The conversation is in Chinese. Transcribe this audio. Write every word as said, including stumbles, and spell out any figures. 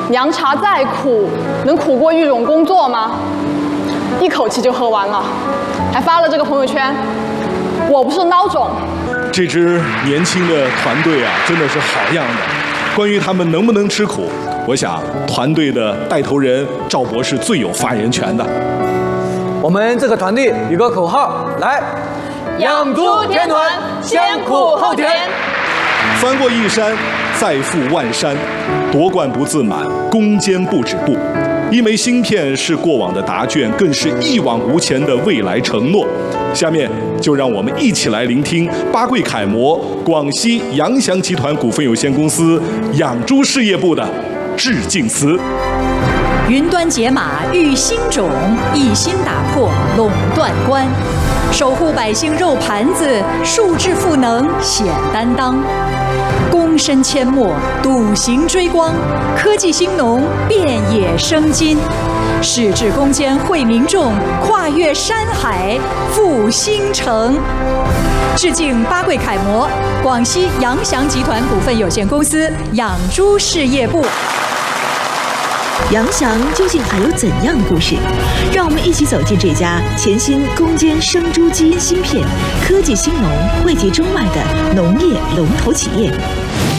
凉茶再苦，能苦过一种工作吗？一口气就喝完了，还发了这个朋友圈。我不是孬种。 这支年轻的团队啊，真的是好样的。关于他们能不能吃苦，我想团队的带头人赵博士最有发言权的。 我们这个团队有个口号，来，养猪天团，先苦后甜。 翻过一山，再覆万山，夺冠不自满，攻坚不止步。一枚芯片是过往的答卷，更是一往无前的未来承诺。下面就让我们一起来聆听巴贵楷模广西扬翔集团股份有限公司养猪事业部的致敬词。 云端解码育新种，一心打破垄断关，守护百姓肉盘子，数智赋能显担当。躬身阡陌，笃行追光，科技兴农，遍野生金。矢志攻坚惠民众，跨越山海复兴城。致敬巴贵楷模广西扬翔集团股份有限公司养猪事业部。 扬翔究竟还有怎样的故事？让我们一起走进这家潜心攻坚生猪基因芯片、科技兴农、惠及中外的农业龙头企业。